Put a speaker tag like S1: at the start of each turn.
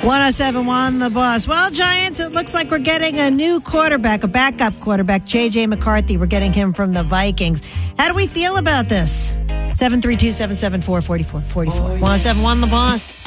S1: 107.1 The Boss. Well, Giants, it looks like we're getting a new quarterback, a backup quarterback, J.J. McCarthy. We're getting him from the Vikings. How do we feel about this? 732-774-4444. 107.1 The Boss.